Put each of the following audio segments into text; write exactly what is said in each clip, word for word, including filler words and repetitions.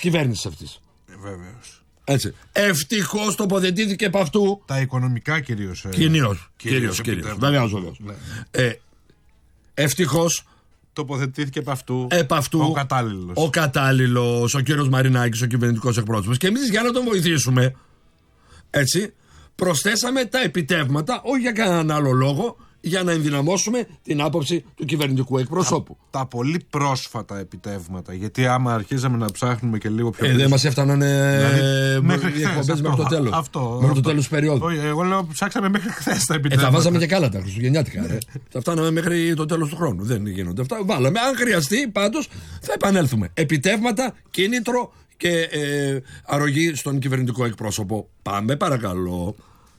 κυβέρνησης αυτής. Ε, βέβαιος. Έτσι. Ευτυχώς τοποθετήθηκε επ' αυτού. Τα οικονομικά κυρίως. Ε, κυρίως. Κυρίως. Κυρίως. Βεβαίως, βεβαίως. Ναι. Ε, ευτυχώς τοποθετήθηκε επ' αυτού, επ' αυτού ο κατάλληλος. Ο κατάλληλος, ο κύριος Μαρινάκης, ο κυβερνητικός εκπρόσωπος. Και εμείς για να τον βοηθήσουμε, έτσι, προσθέσαμε τα επιτεύγματα, όχι για κανέναν άλλο λόγο, για να ενδυναμώσουμε την άποψη του κυβερνητικού εκπροσώπου. Τα, τα πολύ πρόσφατα επιτεύγματα. Γιατί άμα αρχίζαμε να ψάχνουμε και λίγο πιο. Ε, δεν μας έφταναν δηλαδή, οι εκπομπές μέχρι το τέλος. Αυτό. Μέχρι το τέλος του περίοδου. Όχι, εγώ λέω ψάξαμε μέχρι χθες τα επιτεύγματα. Ε, τα βάζαμε και καλά τα χριστουγεννιάτικα. ε. Τα φτάναμε μέχρι το τέλος του χρόνου. Δεν γίνονται αυτά. Βάλαμε. Αν χρειαστεί, πάντως θα επανέλθουμε. Επιτεύγματα, κίνητρο και ε, αρρωγή στον κυβερνητικό εκπρόσωπο. Πάμε, παρακαλώ.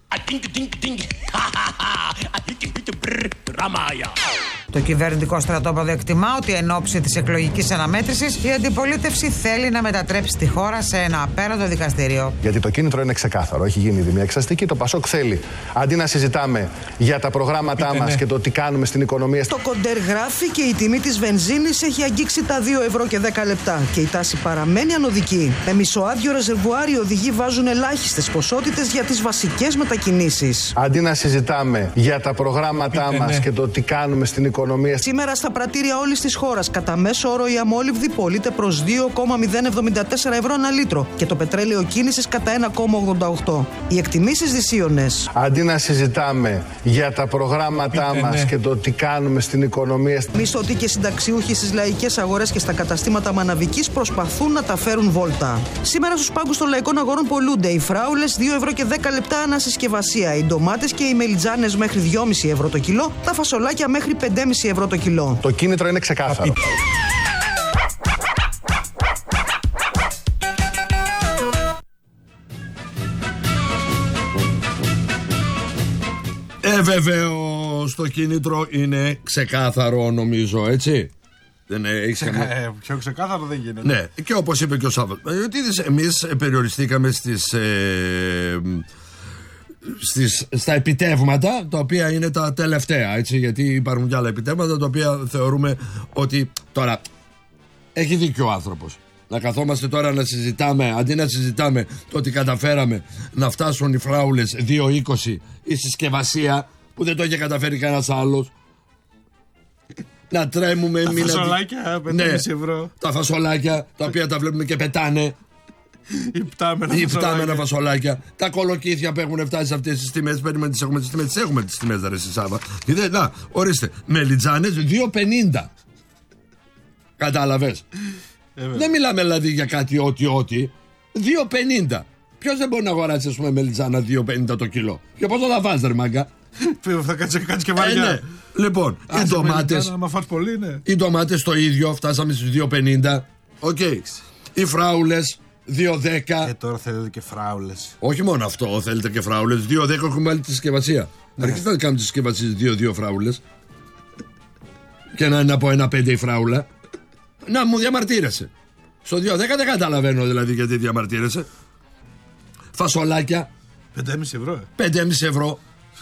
Το κυβερνητικό στρατόπεδο εκτιμά ότι εν ώψη της εκλογικής αναμέτρησης η αντιπολίτευση θέλει να μετατρέψει τη χώρα σε ένα απέραντο δικαστήριο. Γιατί το κίνητρο είναι ξεκάθαρο. Έχει γίνει ήδη μια εξαστική. Το Πασόκ θέλει, αντί να συζητάμε για τα προγράμματά μας και το τι κάνουμε στην οικονομία. Το κοντέρ γράφει και η τιμή της βενζίνης έχει αγγίξει τα δύο ευρώ και δέκα λεπτά. Και η τάση παραμένει ανωδική. Με μισοάδιο ρεζερβουάρ οι οδηγοί βάζουν ελάχιστες ποσότητες για τις βασικές μετακινήσεις. Αντί να συζητάμε για τα προγράμματά μας και το τι κάνουμε στην οικονομία. Σήμερα στα πρατήρια όλης της χώρας κατά μέσο όρο η αμόλυβδη πωλείται προς δύο κόμμα μηδέν εβδομήντα τέσσερα ευρώ ανά λίτρο και το πετρέλαιο κίνησης κατά ένα κόμμα ογδόντα οκτώ. Οι εκτιμήσεις δυσίωνες. Αντί να συζητάμε για τα προγράμματά μας και το τι κάνουμε στην οικονομία. Μισθωτοί και συνταξιούχοι στις λαϊκές αγορές και στα καταστήματα μαναβικής προσπαθούν να τα φέρουν βόλτα. Σήμερα στους πάγκους των λαϊκών αγορών πολλούνται οι φράουλες δύο ευρώ και δέκα λεπτά ανά συσκευασία, οι ντομάτες και οι μελιτζάνες μέχρι δυόμισι ευρώ το κιλό, τα φασολάκια μέχρι πέντε κόμμα πέντε ευρώ το κιλό. Το κίνητρο είναι ξεκάθαρο. Ε, βεβαίως το κίνητρο είναι ξεκάθαρο, νομίζω, έτσι. Δεν έχεις Ξεκα... καμία... ε, πιο ξεκάθαρο δεν γίνεται. Ναι, και όπως είπε και ο Σάββατος, ότι εμείς περιοριστήκαμε στις, ε, στις, στα επιτεύγματα, τα οποία είναι τα τελευταία, έτσι, γιατί υπάρχουν και άλλα επιτεύγματα, τα οποία θεωρούμε ότι τώρα έχει δίκιο ο άνθρωπος. Να καθόμαστε τώρα να συζητάμε, αντί να συζητάμε το ότι καταφέραμε να φτάσουν οι φράουλες δύο είκοσι, η συσκευασία που δεν το είχε καταφέρει κανένας άλλος. Να τρέμουμε. Τα μην φασολάκια, πέντε κόμμα πέντε ευρώ. Τα φασολάκια, τα οποία τα βλέπουμε και πετάνε. Οι πτάμενα, Οι πτάμενα φασολάκια. Τα κολοκύθια που έχουν φτάσει σε αυτές τις τιμές. Παίρνουμε τις έχουμε τις τιμές. Τις έχουμε τις τιμές, ρε Σάβα. Να, ορίστε. Μελιτζάνες δύο πενήντα. Κατάλαβες. Ε, δεν μιλάμε δηλαδή για κάτι ό,τι ό,τι. δύο πενήντα. Ποιος δεν μπορεί να αγοράσει, ας πούμε, μελιτζάνα δύο πενήντα το κιλό. Και πόσο θα βάζει, ρε μάγκα. Θα κάτσει και βαριά. Ε, ναι. Λοιπόν, Α, οι ντομάτες. Άμα φας πολύ, ναι. Οι ντομάτες το ίδιο, φτάσαμε στις δύο πενήντα. Οκ. Okay. Οι φράουλες δύο δέκα. Και τώρα θέλετε και φράουλες. Όχι μόνο αυτό, θέλετε και φράουλες. δύο δέκα έχουμε βάλει τη συσκευασία. Ναι. Αρχίστε να κάνουμε τις συσκευασίες δύο δύο φράουλες. Και να είναι από ένα πέντε η φράουλα. Να μου διαμαρτύρεσαι. Στο δύο δέκα δεν καταλαβαίνω δηλαδή γιατί διαμαρτύρεσαι. Φασολάκια πέντε κόμμα πέντε ευρώ. Ε. πέντε κόμμα πέντε ευρώ.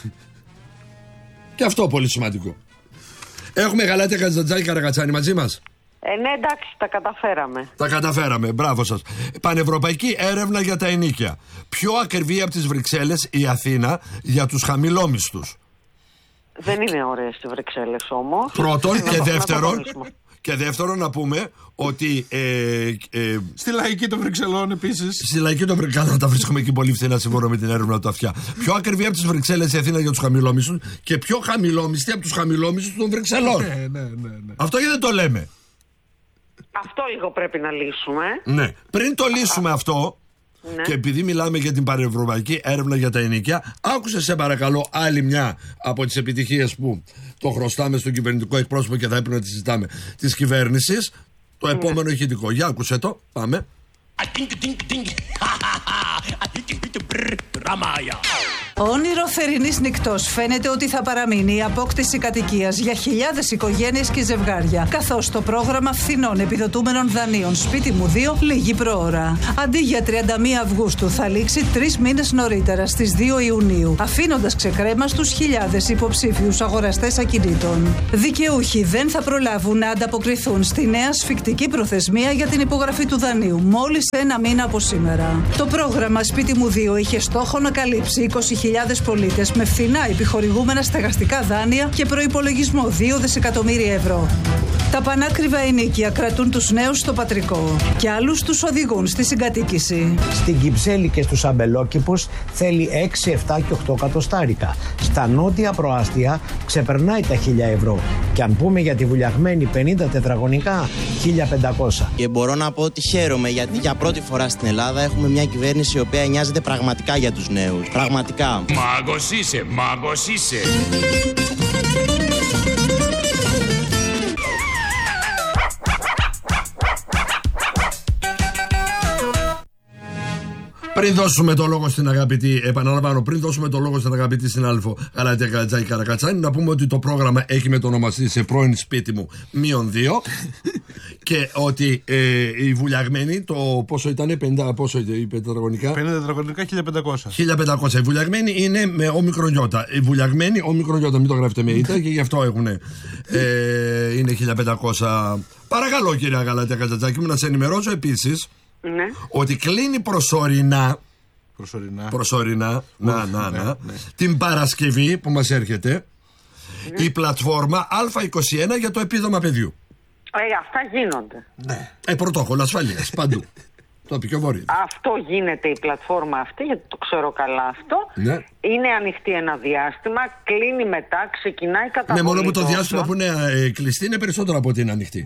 Και αυτό πολύ σημαντικό. Έχουμε Γαλάτια Καζαντζάκη Καρακατσάνη μαζί μας. Ε, ναι, εντάξει, τα καταφέραμε. Τα καταφέραμε, μπράβο σας. Πανευρωπαϊκή έρευνα για τα ενοίκια. Πιο ακριβή από τις Βρυξέλλες η Αθήνα για τους χαμηλόμισθους. Δεν είναι ωραίες οι Βρυξέλλες όμως. Πρώτον και δεύτερον. Και δεύτερον να πούμε ότι ε, ε, στη λαϊκή των Βρυξελών επίσης. Στη λαϊκή των Βρυξελών τα βρίσκουμε εκεί πολύ φθηνά, σύμφωνα με την έρευνα του αυτιά. Πιο ακριβή από τις Βρυξέλλες η Αθήνα για τους χαμηλόμισθους και πιο χαμηλόμισθη από τους χαμηλόμισθους των Βρυξελών. Ναι, ναι, ναι, ναι. Αυτό γιατί δεν το λέμε. Αυτό λίγο πρέπει να λύσουμε. Ναι. Πριν το λύσουμε Α, αυτό, ναι. Και επειδή μιλάμε για την πανευρωπαϊκή έρευνα για τα ενοίκια, άκουσε σε παρακαλώ άλλη μια από τις επιτυχίες που το χρωστάμε στον κυβερνητικό εκπρόσωπο και θα έπρεπε να τη συζητάμε της κυβέρνησης. Το ναι. επόμενο ηχητικό. Για άκουσε το. Πάμε. Όνειρο θερινής νυχτός. Φαίνεται ότι θα παραμείνει η απόκτηση κατοικίας για χιλιάδες οικογένειες και ζευγάρια. Καθώς το πρόγραμμα φθηνών επιδοτούμενων δανείων Σπίτι μου δύο λύγει προώρα. Αντί για τριάντα μία Αυγούστου θα λήξει τρεις μήνες νωρίτερα στις δύο Ιουνίου, αφήνοντας ξεκρέμαστους χιλιάδες υποψήφιους αγοραστές ακινήτων. Δικαιούχοι δεν θα προλάβουν να ανταποκριθούν στη νέα σφικτική προθεσμία για την υπογραφή του δανείου μόλις ένα μήνα από σήμερα. Το πρόγραμμα Σπίτι μου δύο είχε στόχο να καλύψει είκοσι χιλιάδες πολίτες με φθηνά επιχορηγούμενα στεγαστικά δάνεια και προϋπολογισμό δύο δισεκατομμύρια ευρώ. Τα πανάκριβα ενοίκια κρατούν τους νέους στο πατρικό και άλλους τους οδηγούν στη συγκατοίκηση. Στην Κυψέλη και στους αμπελόκηπους θέλει έξι, επτά και οκτώ εκατοστάρικα. Στα νότια προάστια ξεπερνάει τα χίλια ευρώ. Και αν πούμε για τη βουλιαγμένη πενήντα τετραγωνικά, χίλια πεντακόσια. Και μπορώ να πω ότι χαίρομαι γιατί για πρώτη φορά στην Ελλάδα έχουμε μια κυβέρνηση η οποία νοιάζεται πραγματικά για τους νέους. Πραγματικά. Μάγκος είσαι, μάγκος είσαι. Πριν δώσουμε το λόγο στην αγαπητή, επαναλαμβάνω, πριν δώσουμε το λόγο στην αγαπητή συνάδελφο Γαλατία Καρατζάκη Καρακατσάνη, να πούμε ότι το πρόγραμμα έχει μετονομαστεί σε πρώην Σπίτι μου μείον δύο και ότι ε, η βουλιαγμένη, το πόσο ήταν, πενήντα, πόσο ήταν, η τετραγωνικά. πενήντα τετραγωνικά, χίλια πεντακόσια. χίλια πεντακόσια. Η βουλιαγμένη είναι με ομικρογιώτα. Η βουλιαγμένη ομικρογιώτα, μην το γράφετε με ήττα και γι' αυτό έχουν, ε, είναι χίλια πεντακόσια. Παρακαλώ, κυρία Γαλατία Καρατζάκη μου, να σε ενημερώσω επίσης. Ναι. Ότι κλείνει προσωρινά Προσωρινά, προσωρινά να, να, να, ναι. την Παρασκευή που μας έρχεται, ναι, η πλατφόρμα Α είκοσι ένα για το επίδομα παιδιού. Ε, αυτά γίνονται. Ναι. Ε, πρωτόκολλο ασφαλείας παντού. Το πιο βόρειο. Αυτό γίνεται η πλατφόρμα αυτή, γιατί το ξέρω καλά αυτό. Ναι. Είναι ανοιχτή ένα διάστημα, κλείνει μετά, ξεκινάει καταβολή. Ναι, μόνο που το τόσο. διάστημα που είναι ε, κλειστή είναι περισσότερο από ότι είναι ανοιχτή.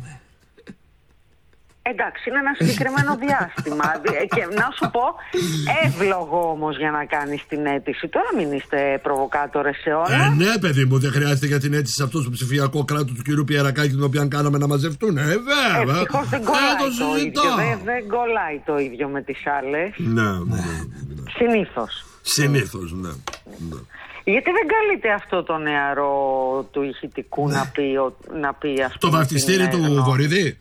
Εντάξει, είναι ένα συγκεκριμένο διάστημα. Και να σου πω, εύλογο όμως για να κάνεις την αίτηση. Τώρα μην είστε προβοκάτορες σε όλα. Ε, ναι, παιδί μου, δεν χρειάζεται για την αίτηση σε αυτό το ψηφιακό κράτο του κυρίου Πιερακάκη, την οποία κάναμε να μαζευτούν. Ε, βέβαια. Ευτυχώς δεν κολλάει το, το ίδιο. Δεν, δεν κολλάει το ίδιο με τις άλλες. Ναι, ναι. Συνήθως. Συνήθως, ναι. ναι. Γιατί δεν καλείται αυτό το νεαρό του ηχητικού να πει, να πει αυτό. Το βαφτιστήρι του Βορύδη.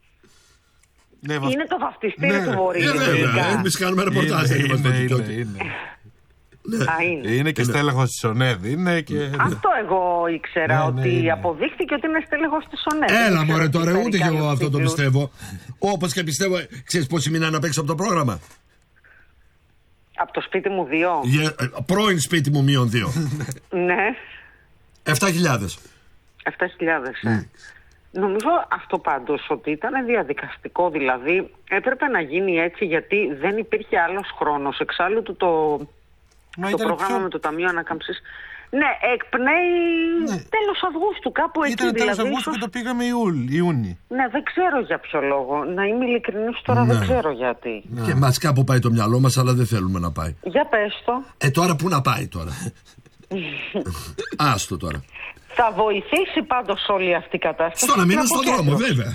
Ναι, είναι το βαφτιστήρι ναι, του Βορύδη. Ναι, βέβαια. Εμείς κάνουμε ρεπορτάζ. Είναι, είναι, είναι, είναι. Ναι. Α, είναι. είναι και στέλεχος της ΟΝΕΔ. Είναι και... Αυτό εγώ ήξερα, ναι, ότι ναι, είναι. Αποδείχθηκε ότι είναι στέλεχος της ΟΝΕΔ. Έλα μωρέ τώρα, ούτε και εγώ αυτό το πιστεύω. Όπως και πιστεύω, ξέρεις πόσοι μείναν απ' έξω από το πρόγραμμα. Από το Σπίτι μου δύο. Yeah, πρώην Σπίτι μου μείον δύο. Ναι. Εφτά χιλιάδες. Εφτά χιλιάδες. Νομίζω αυτό πάντως ότι ήταν διαδικαστικό, δηλαδή έπρεπε να γίνει έτσι γιατί δεν υπήρχε άλλος χρόνος. Εξάλλου το, το, το πρόγραμμα πιο... με το Ταμείο Ανάκαμψης, ναι, εκπνέει ναι. τέλος Αυγούστου, κάπου εκεί. Ήταν τέλος δηλαδή, Αυγούστου ίσως... που το πήγαμε Ιούνι. Ναι, δεν ξέρω για ποιο λόγο. Να είμαι ειλικρινής τώρα, ναι. δεν ξέρω γιατί. Ναι. Και μας κάπου πάει το μυαλό μας, αλλά δεν θέλουμε να πάει. Για πες το. Ε, τώρα πού να πάει τώρα. Άστο τώρα. Θα βοηθήσει πάντως όλη αυτή η κατάσταση. Στο να μείνουν στον δρόμο, βέβαια.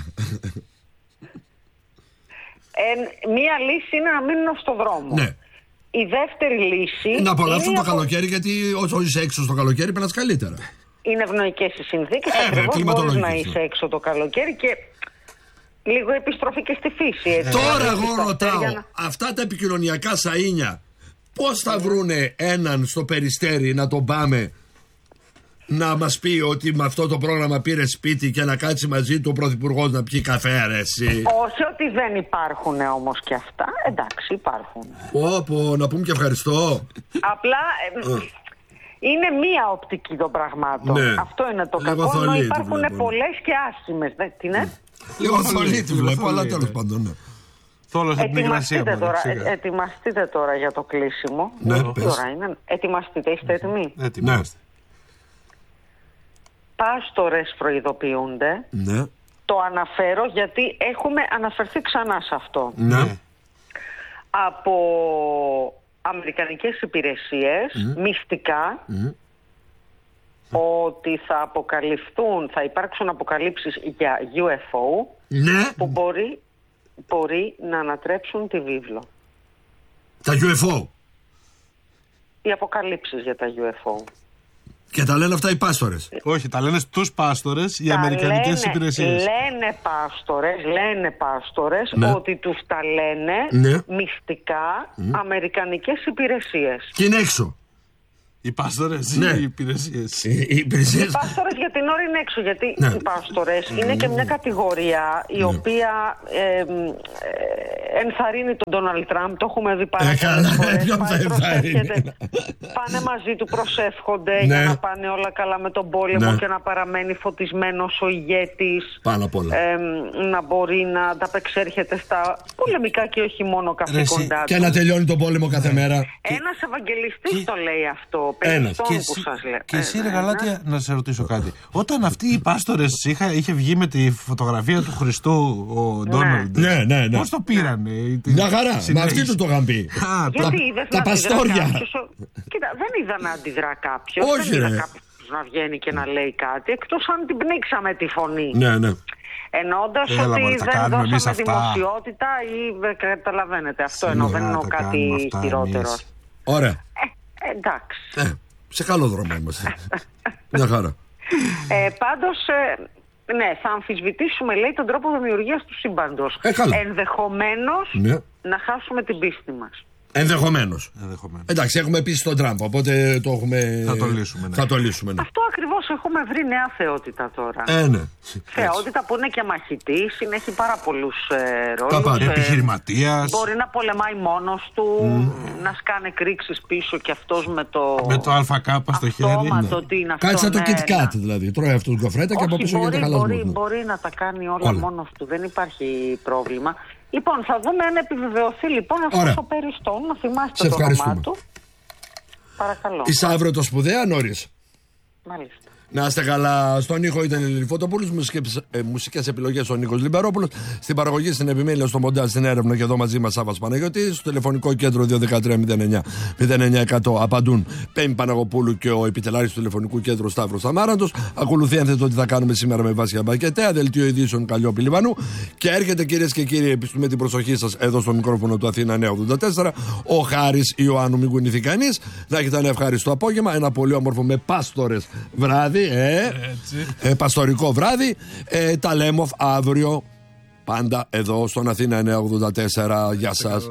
Ε, μία λύση είναι να μείνουν στον δρόμο. Ναι. Η δεύτερη λύση. Να απολαύσουν το από... καλοκαίρι, γιατί όσο είσαι έξω στο καλοκαίρι περνάς καλύτερα. Είναι ευνοϊκές οι συνθήκες. Ε, ακριβώς μπορείς να είσαι έξω το καλοκαίρι και λίγο επιστροφή και στη φύση. Έτσι. Τώρα εγώ ρωτάω, να... αυτά τα επικοινωνιακά σαΐνια πώς θα βρούνε έναν στο Περιστέρι να τον πάμε να μας πει ότι με αυτό το πρόγραμμα πήρε σπίτι και να κάτσει μαζί του ο Πρωθυπουργός να πιει καφέ, ρε εσύ. Όχι ότι δεν υπάρχουν όμως και αυτά. Εντάξει, υπάρχουν. Πω, να πούμε και ευχαριστώ. Απλά ε, είναι μία οπτική των πραγμάτων. Ναι. Αυτό είναι το Λίγο κακό. Ενώ υπάρχουν πολλές και άσχημες. Τι είναι? Λίγο θολή τη βλέπω, αλλά τέλος πάντων. Ετοιμαστείτε τώρα, ε, ετοιμαστείτε τώρα για το κλείσιμο. Ναι, τι ώρα είναι? Ετοιμαστείτε, είστε έτοιμοι? Ναι. Πάστορες προειδοποιούνται. Ναι. Το αναφέρω γιατί έχουμε αναφερθεί ξανά σε αυτό. Ναι. Από αμερικανικές υπηρεσίες, mm. μυστικά, mm. ότι θα αποκαλυφθούν, θα υπάρξουν αποκαλύψεις για γιου εφ ο, ναι. που μπορεί, μπορεί να ανατρέψουν τη βίβλο. Τα γιου εφ ο. οι αποκαλύψεις για τα γιου εφ ο. Και τα λένε αυτά οι πάστορες. Όχι, τα λένε στους πάστορες οι αμερικανικές λένε, υπηρεσίες. Λένε πάστορες, λένε πάστορες ναι. ότι τους τα λένε ναι. μυστικά mm. αμερικανικές υπηρεσίες. Και είναι έξω. Οι πάστορες ή ναι. οι υπηρεσίες. Οι, οι, υπηρεσίες. Οι πάστορες για την ώρα είναι έξω, γιατί ναι. οι πάστορες mm. είναι και μια κατηγορία η ναι. οποία ε, ε, ενθαρρύνει τον Ντόναλντ Τραμπ. Το έχουμε δει πάρα πολλές φορές. Πάνε μαζί του, προσεύχονται ναι. για να πάνε όλα καλά με τον πόλεμο ναι. και να παραμένει φωτισμένος ο ηγέτης. Πάνω απ' όλα. Ε, να μπορεί να ανταπεξέρχεται στα πολεμικά και όχι μόνο καθήκοντά του. Και να τελειώνει τον πόλεμο κάθε μέρα. Ένας Ευαγγελιστής το λέει αυτό. Ένας. Και, που σας λέω. Και εσύ ρε Γαλάτια, να σε ρωτήσω κάτι. Όταν αυτοί οι πάστορες είχα, είχε βγει με τη φωτογραφία του Χριστού ο Ντόναλντ, ναι, ναι, ναι. πώς το πήρανε? Μια χαρά, μα αυτοί του το είχαν πει. Τα παστόρια. Κοίτα, δεν είδα να αντιδρά κάποιος. Όχι δεν ρε. είδα κάποιος να βγαίνει και να λέει κάτι, εκτός αν την πνίξαμε τη φωνή. Ναι, ναι. Εννοώντας Έλα, ότι μωρέ, δεν δώσαμε αυτά. δημοσιότητα ή καταλαβαίνετε. Αυτό εννοώ, δεν εννοώ κάτι χειρότερο. Ωραία. Ε, εντάξει. Ε, σε καλό δρόμο είμαστε. Μια χαρά. Ε, πάντως, ε, ναι, θα αμφισβητήσουμε, λέει, τον τρόπο δημιουργίας του σύμπαντος. Ε, Ενδεχομένως ναι. να χάσουμε την πίστη μας. Ενδεχομένως. Ενδεχομένως. Εντάξει, έχουμε επίσης τον Τραμπ, οπότε το έχουμε. Θα το λύσουμε. Ναι. Θα το λύσουμε ναι. Αυτό ακριβώς έχουμε βρει νέα θεότητα τώρα. Ε, ναι. Θεότητα που είναι και μαχητής, έχει πάρα πολλούς ε, ρόλους. Τα πάντα. Ε, Επιχειρηματίας. Μπορεί να πολεμάει μόνος του, mm. να σκάνε κρίξεις πίσω και αυτός με το. Με το ΑΚ στο χέρι. Ναι. Τι είναι αυτό, κάτι σαν το ναι, Kit Kat ναι. δηλαδή. Τρώει αυτός γκοφρέτα και από πίσω γίνεται χαλασμός. Μπορεί, μπορεί να τα κάνει όλα, όλα μόνος του, δεν υπάρχει πρόβλημα. Λοιπόν, θα δούμε αν επιβεβαιωθεί λοιπόν αυτός ο Περιστών. Να θυμάστε το όνομά του. Παρακαλώ. Είσαι αύριο το σπουδαία νωρίς. Μάλιστα. Να είστε καλά. Στον ήχο ήταν η Λίλη Φωτοπούλου, μουσικές, ε, μουσικές επιλογές ο Νίκος Λιμπερόπουλος. Στην παραγωγή, στην επιμέλεια, στο μοντάζ, στην έρευνα και εδώ μαζί μας Σάββας Παναγιώτης. Στο τηλεφωνικό κέντρο δύο ένα τρία μηδέν εννιά μηδέν εννιά εκατό απαντούν Πέμπη Παναγοπούλου και ο επιτελάρης του τηλεφωνικού κέντρου Σταύρος Αμάραντος. Ακολουθεί αν θέλετε ότι θα κάνουμε σήμερα με βάση Αμπακετέα, δελτίο ειδήσεων Καλλιόπη Λιβανού. Και έρχεται κυρίες και κύριοι, επιστούμε την προσοχή σας εδώ στο μικρόφωνο του Αθήνα νέα ογδόντα τέσσερα. Ο Χάρης Ιωάννου, μην κουνηθεί κανείς. Να έχετε ένα ευχάριστο απόγευμα, ένα πολύ όμορφο με πάστορες βράδυ. Ε, ε, παστορικό βράδυ. ε, Τα λέμε αύριο πάντα εδώ στον Αθήνα νέα ογδόντα τέσσερα. Γεια σας.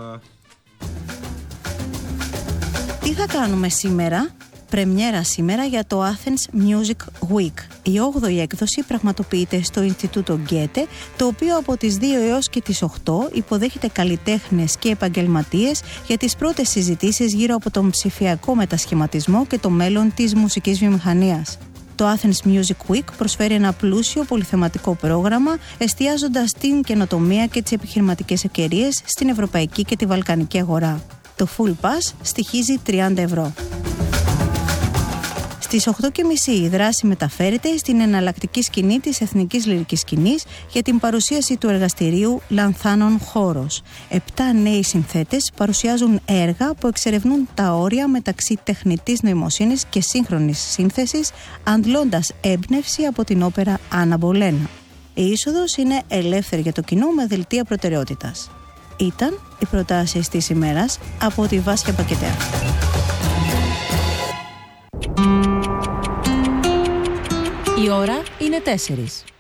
Τι θα κάνουμε σήμερα? Πρεμιέρα σήμερα για το Athens Music Week. Η όγδοη έκδοση πραγματοποιείται στο Ινστιτούτο Γκέτε, το οποίο από τις δύο έως και τις οκτώ υποδέχεται καλλιτέχνες και επαγγελματίες για τις πρώτες συζητήσεις γύρω από τον ψηφιακό μετασχηματισμό και το μέλλον της μουσικής βιομηχανίας. Το Athens Music Week προσφέρει ένα πλούσιο πολυθεματικό πρόγραμμα, εστιάζοντας την καινοτομία και τις επιχειρηματικές ευκαιρίες στην ευρωπαϊκή και τη βαλκανική αγορά. Το Full Pass στοιχίζει τριάντα ευρώ. Στις οκτώ και μισή η δράση μεταφέρεται στην εναλλακτική σκηνή της Εθνικής Λυρικής Σκηνής για την παρουσίαση του εργαστηρίου Λανθάνων Χώρος. Επτά νέοι συνθέτες παρουσιάζουν έργα που εξερευνούν τα όρια μεταξύ τεχνητής νοημοσύνης και σύγχρονης σύνθεσης, αντλώντας έμπνευση από την όπερα Άννα Μπολένα. Η είσοδος είναι ελεύθερη για το κοινό με δελτία προτεραιότητας. Ήταν οι προτάσεις της ημέρας από τη Βάσια Μπακετέα. Η ώρα είναι τέσσερις.